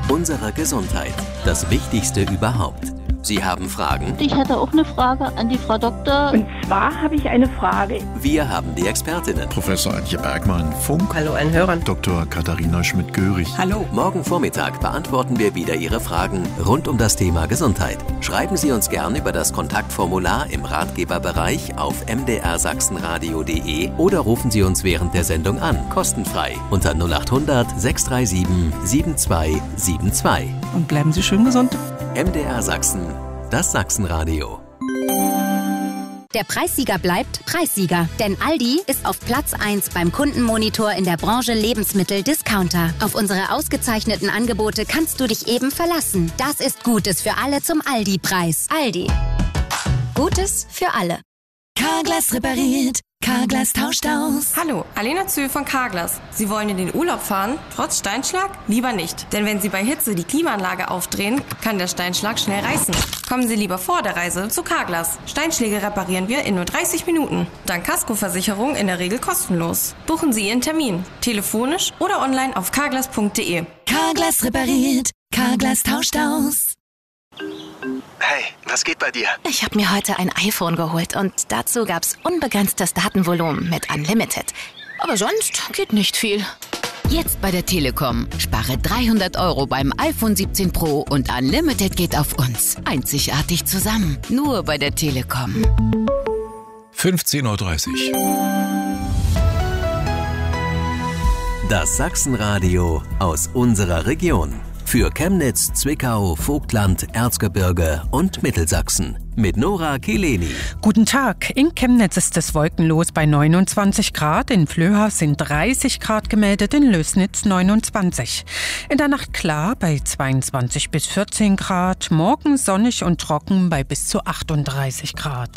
Unsere Gesundheit. Das Wichtigste überhaupt. Sie haben Fragen? Ich hätte auch eine Frage an die Frau Doktor. Und zwar habe ich eine Frage. Wir haben die Expertinnen. Professor Antje Bergmann, Funk. Hallo an Hörern. Dr. Katharina Schmidt-Görig. Hallo. Morgen Vormittag beantworten wir wieder Ihre Fragen rund um das Thema Gesundheit. Schreiben Sie uns gern über das Kontaktformular im Ratgeberbereich auf mdrsachsenradio.de oder rufen Sie uns während der Sendung an, kostenfrei, unter 0800 637 7272. Und bleiben Sie schön gesund. MDR Sachsen, das Sachsenradio. Der Preissieger bleibt Preissieger, denn Aldi ist auf Platz 1 beim Kundenmonitor in der Branche Lebensmittel-Discounter. Auf unsere ausgezeichneten Angebote kannst du dich eben verlassen. Das ist Gutes für alle zum Aldi-Preis. Aldi. Gutes für alle. Carglass repariert. Carglass tauscht aus. Hallo, Alena Zöhl von Carglass. Sie wollen in den Urlaub fahren, trotz Steinschlag? Lieber nicht. Denn wenn Sie bei Hitze die Klimaanlage aufdrehen, kann der Steinschlag schnell reißen. Kommen Sie lieber vor der Reise zu Carglass. Steinschläge reparieren wir in nur 30 Minuten. Dank Kaskoversicherung in der Regel kostenlos. Buchen Sie Ihren Termin. Telefonisch oder online auf carglass.de. Carglass repariert. Carglass tauscht aus. Hey, was geht bei dir? Ich habe mir heute ein iPhone geholt und dazu gab's unbegrenztes Datenvolumen mit Unlimited. Aber sonst geht nicht viel. Jetzt bei der Telekom. Spare 300 € beim iPhone 17 Pro und Unlimited geht auf uns. Einzigartig zusammen. Nur bei der Telekom. 15:30 Uhr. Das Sachsenradio aus unserer Region. Für Chemnitz, Zwickau, Vogtland, Erzgebirge und Mittelsachsen. Mit Nora Kileni. Guten Tag. In Chemnitz ist es wolkenlos bei 29 Grad. In Flöha sind 30 Grad gemeldet, in Lößnitz 29. In der Nacht klar bei 22 bis 14 Grad. Morgen sonnig und trocken bei bis zu 38 Grad.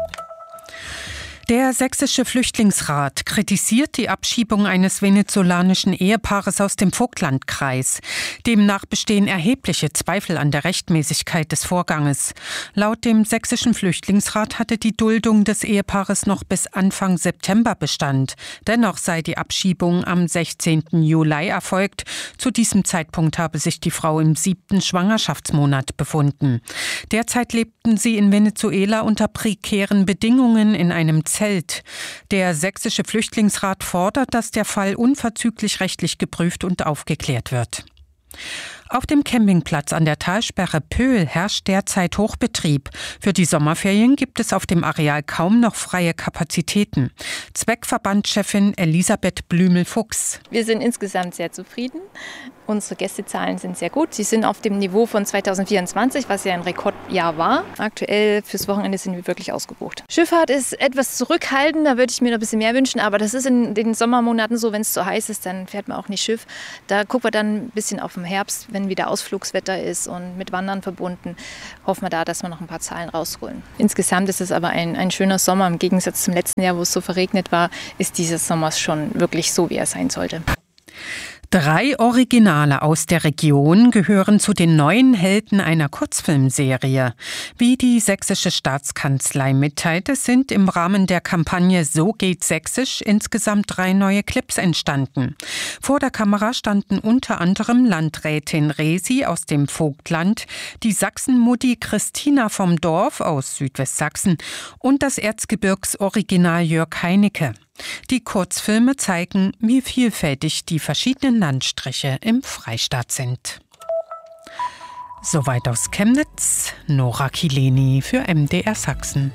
Der Sächsische Flüchtlingsrat kritisiert die Abschiebung eines venezolanischen Ehepaares aus dem Vogtlandkreis. Demnach bestehen erhebliche Zweifel an der Rechtmäßigkeit des Vorganges. Laut dem Sächsischen Flüchtlingsrat hatte die Duldung des Ehepaares noch bis Anfang September Bestand. Dennoch sei die Abschiebung am 16. Juli erfolgt. Zu diesem Zeitpunkt habe sich die Frau im 7. Schwangerschaftsmonat befunden. Derzeit lebten sie in Venezuela unter prekären Bedingungen in einem Zelt. Der Sächsische Flüchtlingsrat fordert, dass der Fall unverzüglich rechtlich geprüft und aufgeklärt wird. Auf dem Campingplatz an der Talsperre Pöhl herrscht derzeit Hochbetrieb. Für die Sommerferien gibt es auf dem Areal kaum noch freie Kapazitäten. Zweckverbandschefin Elisabeth Blümel-Fuchs. Wir sind insgesamt sehr zufrieden. Unsere Gästezahlen sind sehr gut. Sie sind auf dem Niveau von 2024, was ja ein Rekordjahr war. Aktuell fürs Wochenende sind wir wirklich ausgebucht. Schifffahrt ist etwas zurückhaltend, da würde ich mir noch ein bisschen mehr wünschen. Aber das ist in den Sommermonaten so, wenn es zu heiß ist, dann fährt man auch nicht Schiff. Da gucken wir dann ein bisschen auf den Herbst, wenn wieder Ausflugswetter ist und mit Wandern verbunden, hoffen wir da, dass wir noch ein paar Zahlen rausholen. Insgesamt ist es aber ein schöner Sommer. Im Gegensatz zum letzten Jahr, wo es so verregnet war, ist dieses Sommer schon wirklich so, wie er sein sollte. 3 Originale aus der Region gehören zu den neuen Helden einer Kurzfilmserie. Wie die Sächsische Staatskanzlei mitteilte, sind im Rahmen der Kampagne So geht Sächsisch insgesamt 3 neue Clips entstanden. Vor der Kamera standen unter anderem Landrätin Resi aus dem Vogtland, die Sachsenmutti Christina vom Dorf aus Südwestsachsen und das Erzgebirgsoriginal Jörg Heinecke. Die Kurzfilme zeigen, wie vielfältig die verschiedenen Landstriche im Freistaat sind. Soweit aus Chemnitz, Nora Kileni für MDR Sachsen.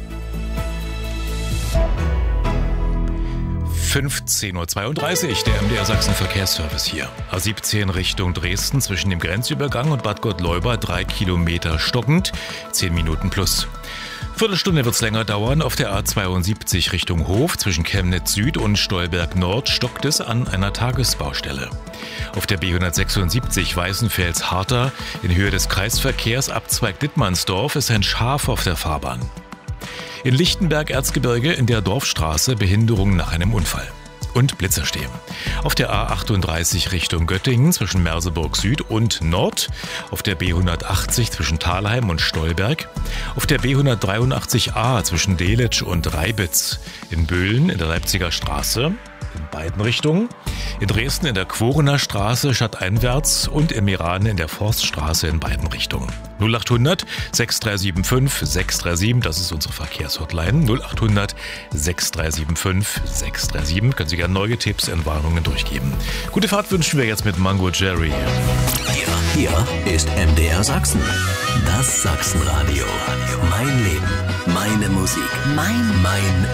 15:32 Uhr, der MDR Sachsen Verkehrsservice hier. A17 Richtung Dresden zwischen dem Grenzübergang und Bad Gottleuba 3 Kilometer stockend, 10 Minuten plus. Viertelstunde wird's länger dauern. Auf der A72 Richtung Hof zwischen Chemnitz Süd und Stolberg Nord stockt es an einer Tagesbaustelle. Auf der B176 Weißenfels-Harter in Höhe des Kreisverkehrs Abzweig Dittmannsdorf ist ein Schaf auf der Fahrbahn. In Lichtenberg-Erzgebirge in der Dorfstraße Behinderung nach einem Unfall. Und Blitzer stehen. Auf der A38 Richtung Göttingen zwischen Merseburg Süd und Nord, auf der B180 zwischen Thalheim und Stolberg, auf der B183a zwischen Delitzsch und Reibitz, in Böhlen in der Leipziger Straße, in beiden Richtungen. In Dresden in der Quorener Straße stadteinwärts und im Meran in der Forststraße in beiden Richtungen. 0800 6375 637, das ist unsere Verkehrshotline. 0800 6375 637. Können Sie gerne neue Tipps, Entwarnungen durchgeben. Gute Fahrt wünschen wir jetzt mit Mango Jerry. Hier ist MDR Sachsen. Das Sachsenradio. Mein Leben, meine Musik, mein